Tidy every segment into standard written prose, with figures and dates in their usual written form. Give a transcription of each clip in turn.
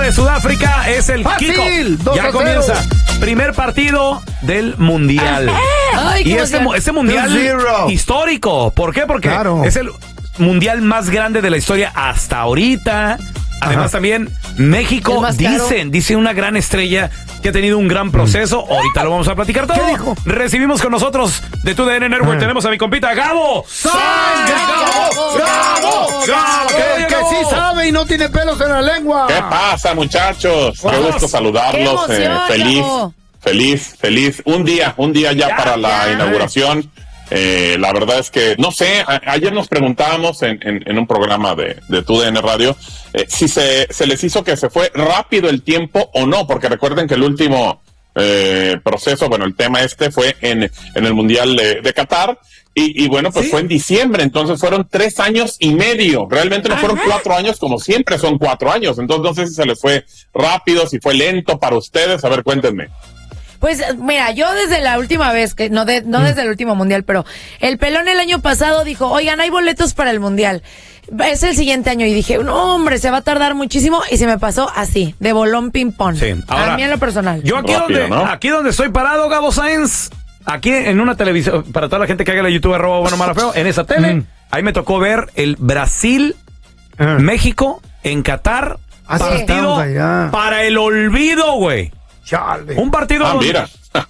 de Sudáfrica es el kickoff. Ya comienza. Primer partido del Mundial. Y este Mundial histórico. ¿Por qué? Porque es el Mundial más grande de la historia hasta ahorita. Además también México, dice una gran estrella que ha tenido un gran proceso. Ahorita lo vamos a platicar todo. ¿Qué dijo? Recibimos con nosotros de TUDN Network. Tenemos a mi compita Gabo. ¡Gabo! Que sí sabe y no tiene pelos en la lengua. ¿Qué pasa, muchachos? Qué gusto saludarlos. Feliz. Un día ya para la inauguración. La verdad es que, no sé, ayer nos preguntábamos en un programa de TUDN Radio si se les hizo que se fue rápido el tiempo o no, porque recuerden que el último proceso, bueno, el tema fue en el Mundial de Qatar, y bueno, pues fue en diciembre, entonces fueron 3 años y medio, realmente no fueron 4 años, como siempre son 4 años, entonces no sé si se les fue rápido, si fue lento para ustedes, a ver, cuéntenme. Pues mira, yo desde la última vez, no desde el último Mundial, pero el Pelón el año pasado dijo, oigan, hay boletos para el Mundial. Es el siguiente año y dije, no hombre, se va a tardar muchísimo, y se me pasó así, de bolón ping-pong. Sí. Ahora, a mí en lo personal. Yo aquí donde estoy parado, Gabo Sáenz, aquí en una televisión, para toda la gente que haga la YouTube @bueno_malo_feo, en esa tele, ahí me tocó ver el Brasil, México, en Qatar, partido para el olvido, güey. Chale. Un partido mira.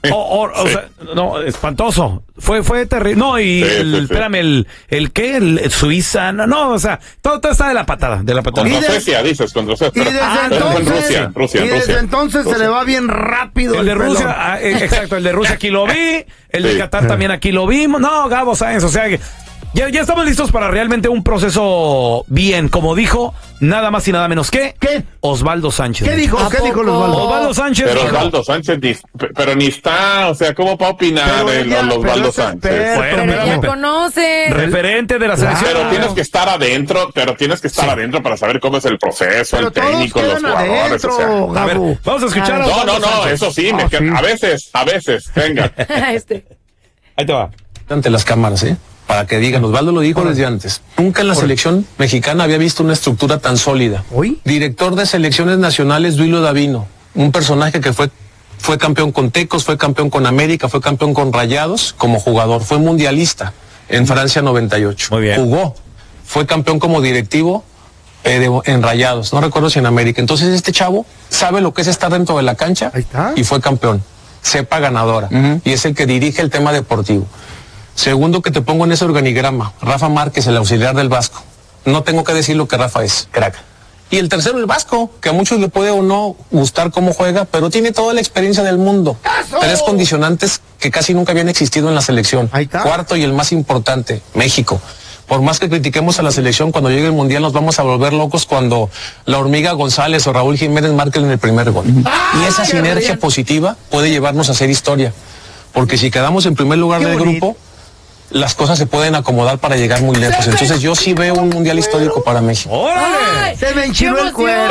o sea, no, espantoso. Fue terrible. No, y espérame, el Suiza, no, o sea, todo está de la patada. Contra Suecia, dices, contra Suecia. Y desde Rusia. Desde entonces se le va bien rápido. El de Rusia, exacto, el de Rusia aquí lo vi, el de Qatar también aquí lo vimos. No, Gabo Sáenz, o sea que ya estamos listos para realmente un proceso bien, como dijo, nada más y nada menos que Osvaldo Sánchez. ¿Qué dijo Osvaldo? Osvaldo Sánchez. Pero Osvaldo Sánchez pero ni está, o sea, ¿cómo va a opinar Osvaldo Sánchez? Pero ya conoce. Referente de la selección. Pero tienes que estar adentro, para saber cómo es el proceso, el técnico, los jugadores. A ver, vamos a escuchar a Osvaldo Sánchez. Eso sí, a veces, venga. Ahí te va. Ante las cámaras, para que digan, Osvaldo lo dijo desde antes. Nunca en la selección mexicana había visto una estructura tan sólida. Director de selecciones nacionales, Duilo Davino, un personaje que fue campeón con Tecos, fue campeón con América, fue campeón con Rayados como jugador, fue mundialista en Francia 98. Muy bien. Jugó, fue campeón como directivo en Rayados, no recuerdo si en América. Entonces este chavo sabe lo que es estar dentro de la cancha y fue campeón, cepa ganadora, y es el que dirige el tema deportivo. Segundo que te pongo en ese organigrama, Rafa Márquez, el auxiliar del Vasco. No tengo que decir lo que Rafa es, crack. Y el tercero, el Vasco, que a muchos le puede o no gustar cómo juega, pero tiene toda la experiencia del mundo. ¡Eso! 3 condicionantes que casi nunca habían existido en la selección. Cuarto y el más importante, México. Por más que critiquemos a la selección, cuando llegue el Mundial nos vamos a volver locos cuando la Hormiga González o Raúl Jiménez marquen el primer gol. Y esa sinergia positiva puede llevarnos a hacer historia. Porque si quedamos en primer lugar del grupo, las cosas se pueden acomodar para llegar muy lejos. Entonces yo sí veo un mundial histórico para México. ¡Órale! Se me enchinó el cuero.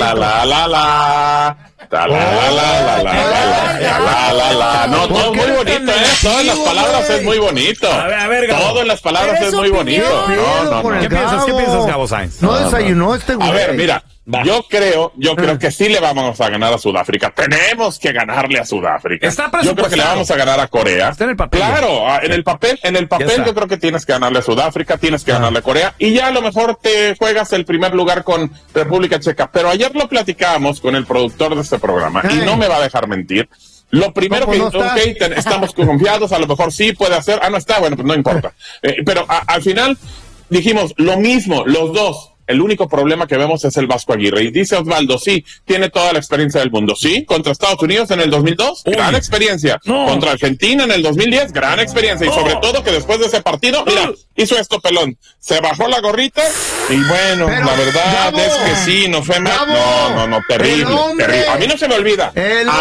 No, todo muy bonito, todo en las palabras es muy bonito. A ver, Gabo. Todo en las palabras es muy bonito. No. ¿Qué piensas, Gabo Sáenz? No desayunó este güey. A ver, mira, yo creo que sí le vamos a ganar a Sudáfrica. Tenemos que ganarle a Sudáfrica. Yo creo que le vamos a ganar a Corea. Está en el papel. Claro, en el papel yo creo que tienes que ganarle a Sudáfrica, tienes que ganarle a Corea, y ya a lo mejor te juegas el primer lugar con República Checa. Pero ayer lo platicamos con el productor de este programa y no me va a dejar mentir. Lo primero estamos confiados, a lo mejor sí puede hacer. No está, bueno, pues no importa. Pero al final dijimos lo mismo, los dos. El único problema que vemos es el Vasco Aguirre. Y dice Osvaldo, sí, tiene toda la experiencia del mundo. Sí, contra Estados Unidos en el 2002, gran experiencia. Contra Argentina en el 2010, gran experiencia. Y sobre todo que después de ese partido, mira, hizo esto pelón. Se bajó la gorrita y bueno, la verdad es que sí, no fue mal. No, terrible. A mí no se me olvida.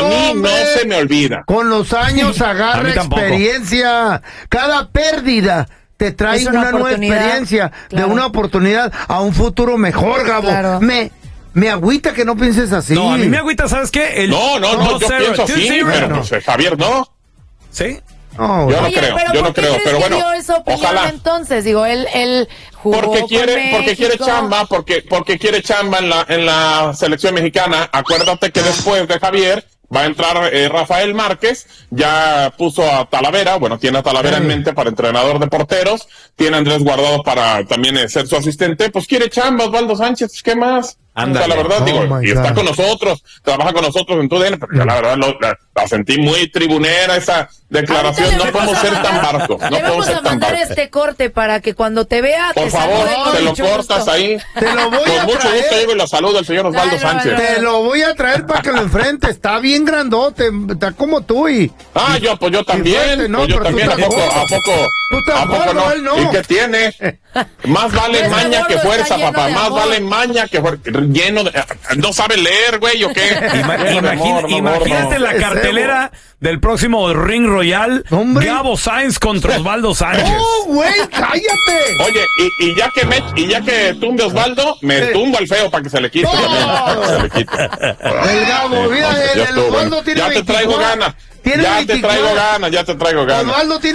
Con los años agarra experiencia. Cada pérdida te trae una nueva experiencia, de una oportunidad a un futuro mejor, Gabo. Claro. Me agüita que no pienses así. No, a mí me agüita, ¿sabes qué? No, yo pienso así, pero pues, Javier, ¿no? ¿Sí? yo no creo, pero bueno, ojalá. Entonces, digo, él jugó porque quiere chamba, porque quiere chamba en la selección mexicana. Acuérdate que después de Javier va a entrar Rafael Márquez, ya puso a Talavera, bueno, tiene a Talavera en mente para entrenador de porteros, tiene a Andrés Guardado para también ser su asistente, pues quiere chamba Osvaldo Sánchez, ¿qué más? O sea, la verdad, y está con nosotros, trabaja con nosotros en TUDN, pero yo la verdad la sentí muy tribunera esa declaración. No podemos ser tan barcos. No podemos ser tan barcos. Vamos a mandar este corte para que cuando te vea, por favor, te lo cortas ahí. Te lo voy a traer. Con mucho gusto digo y lo saludo al señor Osvaldo Sánchez. Te lo voy a traer para que lo enfrentes. Está bien grandote, está como tú yo también. No, yo también. ¿A poco no? Él no. ¿Y qué tiene? Más vale maña que fuerza, papá. Más vale maña que fuerza. Lleno de... ¿No sabe leer, güey, o qué? Imagínate la cartelera del próximo Ring Royal. Gabo Sainz contra Osvaldo Sánchez. ¡Oh, güey, cállate! Oye, y ya que tumbe Osvaldo, me tumbo al feo para que se le quite. El Gabo, mira, el Osvaldo tiene 24. Ya te traigo ganas. Ya te traigo ganas. Osvaldo tiene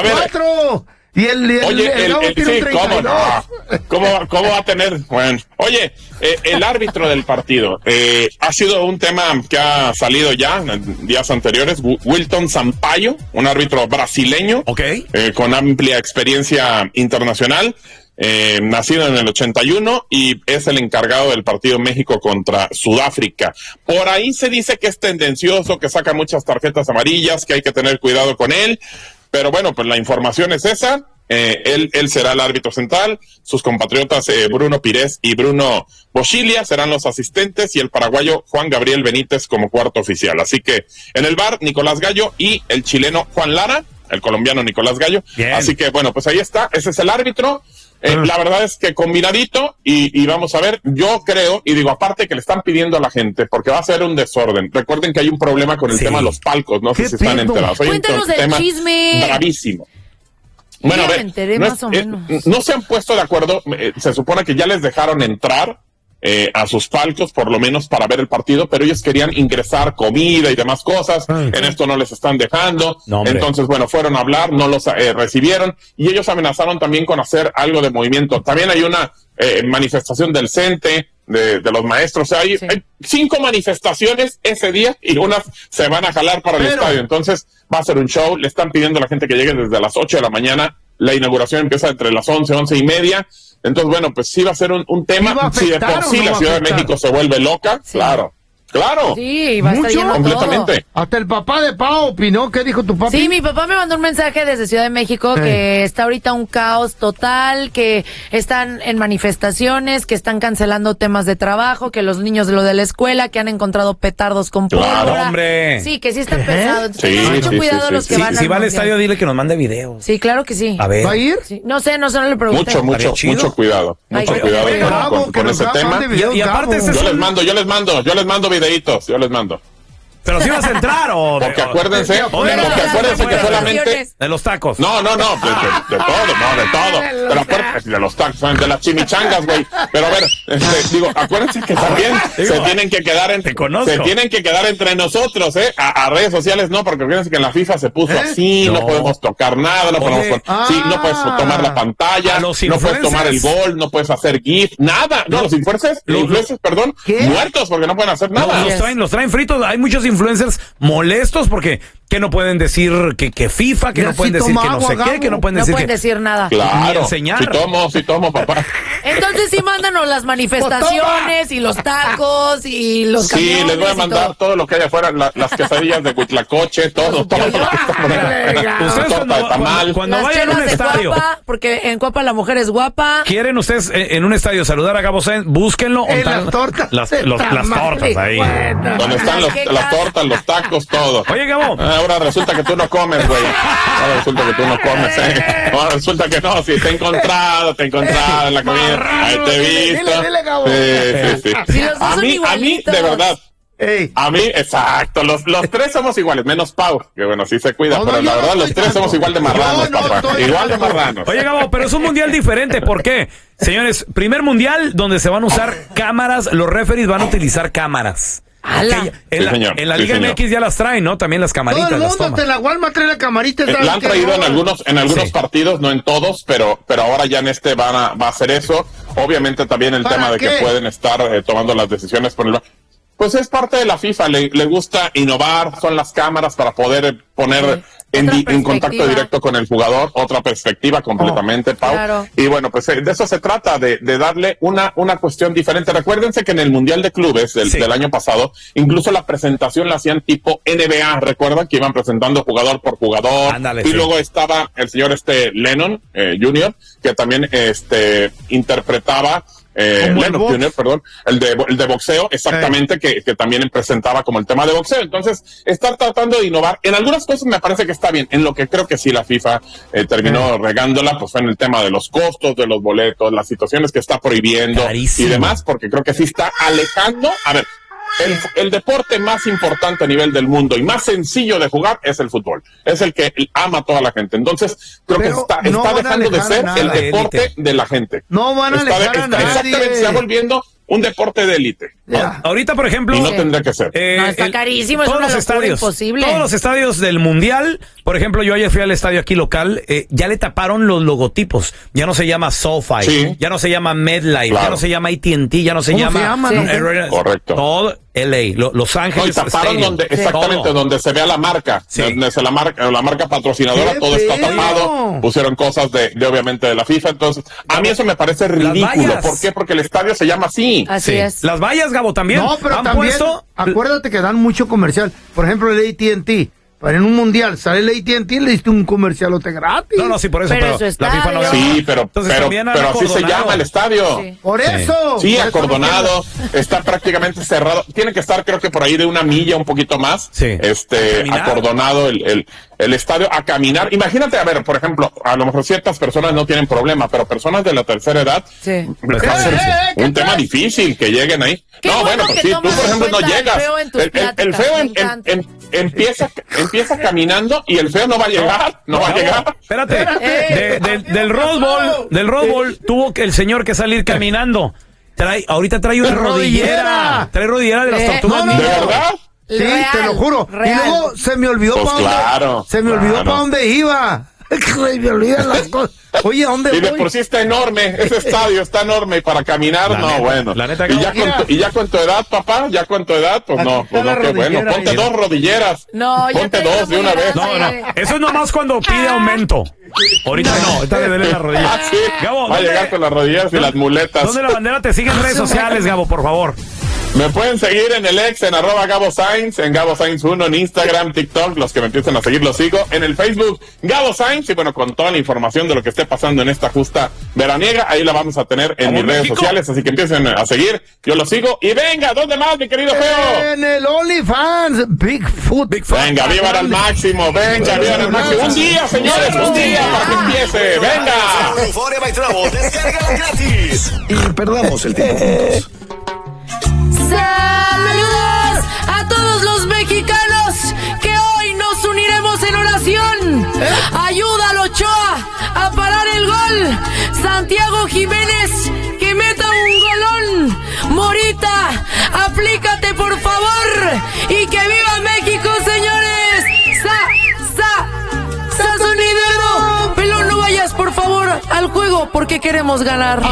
24. Y el Gabo tiene 32. ¿Cómo va a tener? Bueno, oye, el árbitro del partido ha sido un tema que ha salido ya en días anteriores. Wilton Sampaio, un árbitro brasileño, con amplia experiencia internacional, nacido en el 81 y es el encargado del partido México contra Sudáfrica. Por ahí se dice que es tendencioso, que saca muchas tarjetas amarillas, que hay que tener cuidado con él. Pero bueno, pues la información es esa. Él será el árbitro central. Sus compatriotas Bruno Pires y Bruno Boschilia serán los asistentes y el paraguayo Juan Gabriel Benítez como cuarto oficial. Así que en el VAR, Nicolás Gallo y el chileno Juan Lara, el colombiano Nicolás Gallo. Bien. Así que bueno, pues ahí está. Ese es el árbitro. La verdad es que combinadito y vamos a ver, yo creo, y digo, aparte que le están pidiendo a la gente, porque va a ser un desorden. Recuerden que hay un problema con el tema de los palcos, no sé si están enterados. Cuéntanos del chisme. Bravísimo. Bueno, a ver, no se han puesto de acuerdo, se supone que ya les dejaron entrar a sus palcos, por lo menos para ver el partido, pero ellos querían ingresar comida y demás cosas. En esto no les están dejando. Entonces, bueno, fueron a hablar, no los recibieron y ellos amenazaron también con hacer algo de movimiento. También hay una manifestación del CENTE, de los maestros. O sea, hay 5 manifestaciones ese día y unas se van a jalar para el estadio. Entonces, va a ser un show. Le están pidiendo a la gente que llegue desde las 8 de la mañana. La inauguración empieza entre las 11:30. Entonces, bueno, pues sí va a ser un tema. Si de por sí la Ciudad de México se vuelve loca, claro. Sí, va a estar lleno completamente. Todo. Hasta el papá de Pao opinó. ¿Qué dijo tu papi? Sí, mi papá me mandó un mensaje desde Ciudad de México que está ahorita un caos total, que están en manifestaciones, que están cancelando temas de trabajo, que los niños de lo de la escuela, que han encontrado petardos con pólvora. Claro, hombre. Sí, que sí está pesado. Entonces, tengan mucho cuidado los que van Si va al estadio, dile que nos mande videos. Sí, claro que sí. A ver. ¿Va a ir? Sí. No sé, no le pregunté. Mucho cuidado. Mucho cuidado con ese tema. Y aparte yo les mando videitos, yo les mando. Pero si vas a entrar porque acuérdense que solamente de los tacos. No, de todo. Pero acuérdense de los tacos, de las chimichangas, güey. Pero a ver, digo, acuérdense que también se tienen que quedar entre nosotros, a redes sociales no, porque acuérdense que en la FIFA se puso así, no podemos tocar nada, no podemos no puedes tomar la pantalla, no puedes tomar el gol, no puedes hacer GIF, nada. No, los influencers, muertos porque no pueden hacer nada. Los traen fritos, hay muchos influencers molestos porque que no pueden decir que FIFA, que no pueden decir que no sé qué, que no pueden decir nada. Claro, ni enseñar. Sí tomo, papá. Entonces sí, mándanos las manifestaciones y los tacos y los camiones. Sí, les voy a mandar todo lo que hay afuera, las quesadillas de Huitlacoche, todo lo que está por ahí. Ustedes cuando vayan a un estadio, porque en Coapa la mujer es guapa. ¿Quieren ustedes en un estadio saludar a Gabo Sainz? Búsquenlo. Las tortas. Las tortas ahí. Donde están las tortas, los tacos, todo. Oye, Gabo. Ahora resulta que tú no comes, güey. Ahora resulta que tú no comes, Ahora resulta que no, si te he encontrado en la comida. Ahí te he visto. Dile, Gabo. Sí. A mí, de verdad. A mí, exacto, los tres somos iguales, menos Pau, que bueno, sí se cuida, pero la verdad los tres somos igual de marranos, papá, igual de marranos. Oye, Gabo, pero es un mundial diferente, ¿por qué? Señores, primer mundial donde se van a usar cámaras, los referees van a utilizar cámaras. En la Liga MX ya las traen, ¿no? También las camaritas. Todo el mundo hasta en la Walmart trae la camarita. La han traído en algunos partidos, no en todos, pero ahora ya en este va a hacer eso. Obviamente también el tema de que pueden estar tomando las decisiones por el... Pues es parte de la FIFA, le gusta innovar, son las cámaras para poder poner en contacto directo con el jugador, otra perspectiva completamente, Pau. Claro. Y bueno, pues de eso se trata, de darle una cuestión diferente. Recuérdense que en el Mundial de Clubes del año pasado, incluso la presentación la hacían tipo NBA, ¿recuerdan? Que iban presentando jugador por jugador. Ándale, y luego estaba el señor Lennon Jr., que también interpretaba... Lennon Jr., perdón, el de boxeo, exactamente, que también presentaba como el tema de boxeo. Entonces, estar tratando de innovar. En algunas cosas me parece que está bien. En lo que creo que sí la FIFA terminó regándola, pues fue en el tema de los costos de los boletos, las situaciones que está prohibiendo y demás, porque creo que sí está alejando. A ver, el deporte más importante a nivel del mundo y más sencillo de jugar es el fútbol. Es el que ama a toda la gente. Entonces, creo que está dejando de ser el deporte de la gente. No van a dejar a nadie. Exactamente, se está volviendo un deporte de élite. Ahorita, por ejemplo... Y no tendría que ser. No, está carísimo, es una locura imposible. Todos los estadios del Mundial, por ejemplo, yo ayer fui al estadio aquí local, ya le taparon los logotipos. Ya no se llama SoFi, ya no se llama MedLife, ya no se llama AT&T, ya no se llama... Correcto. Todo LA, Los Ángeles. No, y taparon donde se vea la marca. Donde se la marca patrocinadora, todo está tapado. Pusieron cosas de obviamente de la FIFA. Entonces, a mí eso me parece ridículo. ¿Por qué? Porque el estadio se llama así. Así es. Las vallas, Gabo, también. No, pero también, acuérdate que dan mucho comercial. Por ejemplo, el AT&T. Para en un mundial sale el AT&T, le diste un comercialote gratis. No, sí, por eso. Pero la FIFA no... Sí, pero así se llama el estadio. Sí. Por eso. Sí, acordonado. Está prácticamente cerrado. Tiene que estar, creo que por ahí de una milla, un poquito más. Sí. Acordonado el estadio a caminar. Imagínate, a ver, por ejemplo, a lo mejor ciertas personas no tienen problema, pero personas de la tercera edad, va a ser un tema difícil que lleguen ahí. No, bueno, pues sí, tú por ejemplo no llegas. El feo empieza caminando y el feo no va a llegar, no va a llegar. Espérate, del Rose Bowl tuvo que el señor que salir caminando. Ahorita trae una rodillera. Trae rodillera de las tortugas. ¿De verdad? Sí, te lo juro. Y luego se me olvidó para dónde iba. Me olvidan las cosas. Oye, ¿dónde voy? Y de por sí está enorme, ese estadio está enorme y para caminar, bueno. Y ya con tu edad, papá, pues no, qué bueno. Ponte dos rodilleras. Ponte dos de una vez. No. Eso es nomás cuando pide aumento. Ahorita no, ahorita le duele las rodillas. Sí. Gabo, va a llegar con las rodillas y las muletas. ¿Dónde la bandera te sigue en redes sociales, Gabo, por favor? Me pueden seguir en el ex, en @GaboSainz, en GaboSainz1, en Instagram, TikTok, los que me empiecen a seguir los sigo, en el Facebook, Gabo Sainz, y bueno, con toda la información de lo que esté pasando en esta justa veraniega, ahí la vamos a tener en mis redes sociales, así que empiecen a seguir, yo los sigo, y venga, ¿dónde más, mi querido Feo? En el OnlyFans, Bigfoot. Venga, vivan al máximo, vivan al máximo, un día, señores, un día para que empiece, venga. Euforia by Travel, descárgala gratis. Y perdamos el tiempo juntos. ¡Saludos a todos los mexicanos que hoy nos uniremos en oración! ¡Ayúdalo, Ochoa, a parar el gol! ¡Santiago Jiménez, que meta un golón! ¡Morita, aplícate, por favor! ¡Y que viva México, señores! ¡Sa, sonido! Pelón, no vayas, por favor, al juego, porque queremos ganar.